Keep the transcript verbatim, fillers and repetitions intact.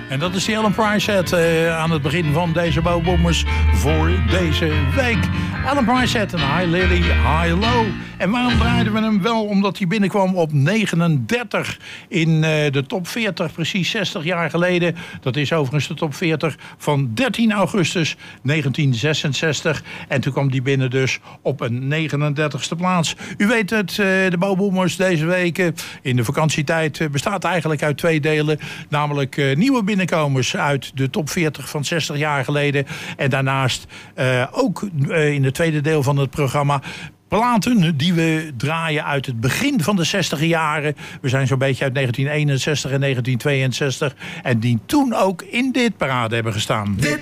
En dat is die Alan Price set uh, aan het begin van deze Bouwbommers voor deze week. Alan Price set, een High Lily, High Low. En waarom draaiden we hem wel? Omdat hij binnenkwam op negenendertig in uh, de top veertig, precies zestig jaar geleden. Dat is overigens de top veertig van dertien augustus negentien zesenzestig. En toen kwam hij binnen dus op een negenendertigste plaats. U weet het, uh, de Bouwbommers deze week uh, in de vakantietijd uh, bestaat eigenlijk uit twee delen. Namelijk uh, nieuwe binnenkomers uit de top veertig van zestig jaar geleden. En daarnaast uh, ook uh, in het tweede deel van het programma platen die we draaien uit het begin van de zestiger jaren. We zijn zo'n beetje uit negentien eenenzestig en negentien tweeënzestig. En die toen ook in dit parade hebben gestaan. Dit